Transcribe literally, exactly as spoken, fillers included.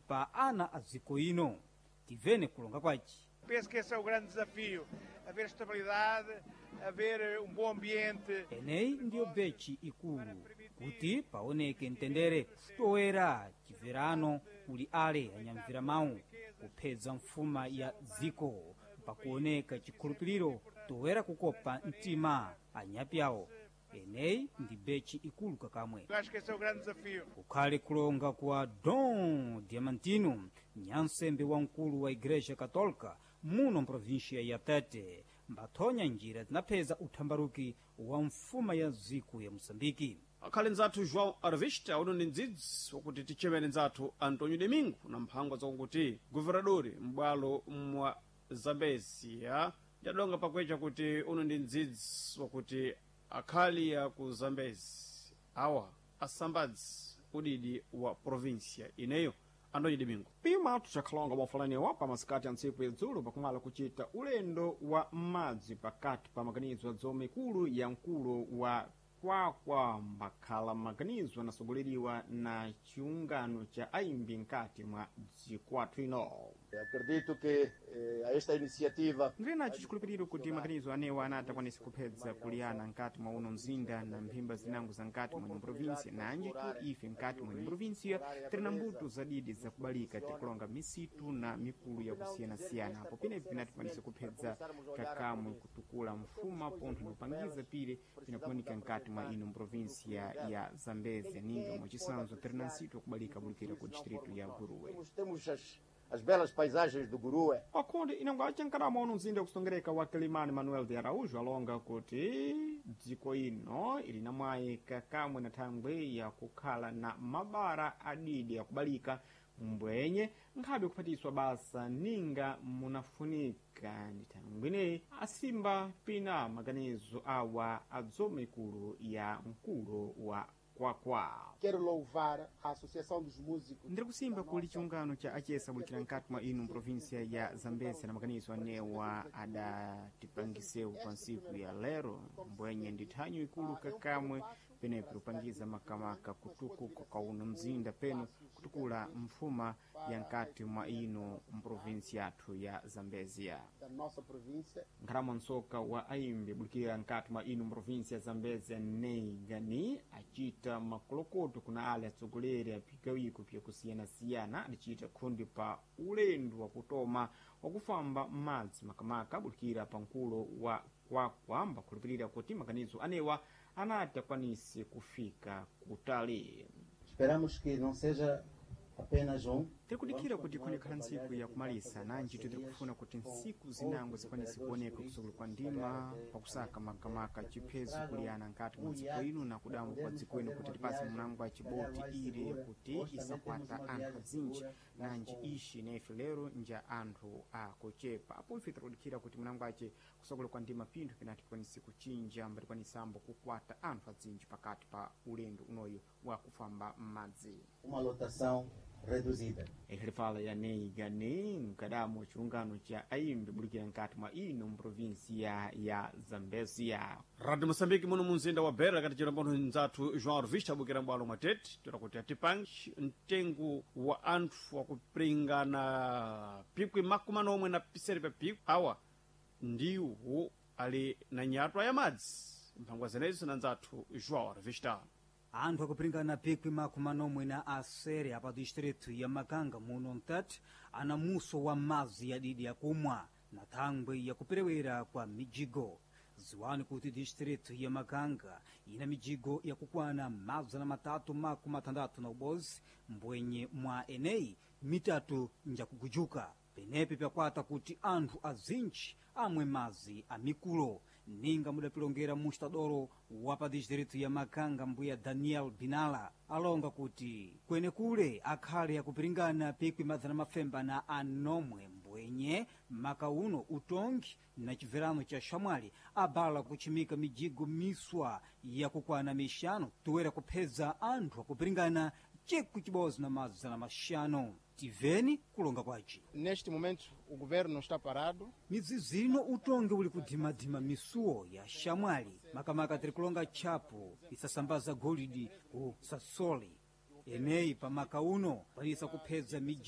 pa ana a dziko ino. Tivene kulonga kwaci. Penso que esse é o grande desafio, haver estabilidade, haver um bom ambiente. Eneyi ndiyo beci ikulu kuti paoneke mtendere kutowera chimverano kuli ale anyamvera mawu kupeza mfuma ya dziko pakuoneka chikhulupiriro towera kukopa mtima anyapyawo. Eneyi ndi beci ikulu kakamwe. Eu acho que esse é o grande desafio. Kukhale kulonga kwa Dom Diamantino, nyansembe wamkulu wa Igreja Katolika muno mprovinsia ya Tete, mbathonya njira zinapeza uthambaruki wa mfuma ya dziko ya Moçambike. akhale nzathu João Arvista uno ndi ndzidzi wakuti tichemene nzathu Antônio Domingo na mphangwa zakuti governadori m'bwalo mwa Zambezia ndadonga pakwecha kuti uno ndi ndzidzi wakuti akhali ya ku Zambezi awa asambadzi udidi wa provinsia ineyo. Antônio Domingo pima tuchakhalonga mwafulaniwa pa masikati ya ntsiku yadzulu pakumala kuchita ulendo wa madzi pakati pa maganizo adzome ikulu ya mkulu wa kwakwa mbakhala maganizo anasogoleriwa na chiungano cha ayimbi nkati mwa dzikwathu ino. Acredito que eh, esta iniciativa ndili nacho chikhulupiriro kuti maganizo anewa anatakwanisa kuphedza kuliyana nkati mwa uno mzinda na mphimba zinango za nkati mwa ino provinsia nanji tu ife nkati mwa ino provinsia tiri na mbuto zadidi zakubalika tikulonga misitu na mikulu ya kusiyana-siyana apo pinepi pinatikwanisa kuphedza kakamwe kutukula mfuma pontho nopangiza pire pinakuoneka nkati mwa ino provinsia ya Zambezia ninga mwachisanzo tiri na nsitu yakubalika bulikira ku distrito ya Gurue. temos as, as belas paisagens do Gurue. Pakundi inangoacha nkarama uno mzinda kusongereka wa Kilimani Manuel de Araújo alonga kuti dziko ino ili na mwayi kakamwe na thangwe ya kukhala na mabara adidi yakubalika mbwenye nkhabe kuphatiswa basa ninga munafunika ndi thangwine asimba pina maganizo awa adzome ikulu ya mkulu wa kwakwa. Quero louvar a Associação dos Músicos. Ndiri kusimba kuli chiungano cha achesa bulikira nkati mwa inu provinsia ya Zambezia na maganizo anewa adatipangisewu pa nsiku ya lero mbwenye ndi thanyu ikulu kakamwe penepo upangiza makamaka kutukuka kwa uno mzinda peno kutukula mfuma ya nkati mwa ino mprovinsia yathu ya Zambezia. Da nossa província. Nkharamo nsoka wa ayimbi bulikira nkati mwa ino mprovinsia ya Zambezia neigani achita makolokoto kuna ale atsogoleri apikawiko pya kusiyana-siyana adicita khundi pa ulendo wa kutoma wakufamba madzi makamaka bulikira pa nkulo wa kwakwa mbakhulupirira kuti maganizo anewa anatakwanise kufika kutali. Esperamos que não seja apenas um. Tiri kudikira kuti kunekhala ntsiku ya kumalisa nanji tiri kufuna kuti ntsiku zinango zikwanise kuoneka kusukulu kwa ndima pakusaka makamaka chiphezu kuliyana nkati mwa dziko ino na kudamu kwa dziko ino kuti tipase mnango wa chiboti ire kuti isakwata anthu azinji nanji ishi nefe lero nja anthu akuchepa apo ife tiri kudikira kuti mnango ace kusukulu kwa ndima pinthu pinati kwanise kuchinja mbali kwanisambo kukwata anthu azinji pakati pa ulendo unoyo wa kufamba madzi. Uma lotação reduzida. Ele fala ya neigani nkadamu chiungano cha ayimbi bulikira nkati mwa ino mprovinsia ya Zambezia. Radio Moçambique muno mumzinda wa Beira kati chilambono nzathu João Arvista bukira mbwalo mwatete tirakuti atipangi mtengo wa anthu wakupringana pikwi makumi anomwe na piseri pa pikwi awa ndiwo ali na nyatwa ya madzi mphangwa zenezo na nzathu João Arvista. Anthu akupringana pikwi makumi anomwe na asere apa distrito ya Makanga muno mtati ana muso wa madzi yadidi yakumwa na thangwe yakuperewera kwa mijigo. Ziwani kuti distrito ya Makanga ina mijigo yakukwana mazana matatu makumi atandatu na ubozi mbwenye mwa eneyi mitatu njakugujuka. Penepi pyakwata kuti anthu azinji amwe madzi amikulo ninga mudapilongera mustadoro wapa distrito ya Makanga mbuya Daniel Binala alonga kuti kwene kule akhale yakupiringana pikwi mazana mafemba na anomwe mbwenye makauno utongi na chiverano cha shamwali abala kuchimika mijigo miswa yakukwana mishano tuwera kupheza anthu akupiringana chikwi chibozi na mazana mashano. Tiveni kulonga kwaci. Neste momento o governo não está parado. Mizizino utonge uli kudhimadhima misuwo ya shamwali makamaka tiri kulonga chapo isasambaza golidi ku Sasoli eneyi pa makauno panisa kupheza miji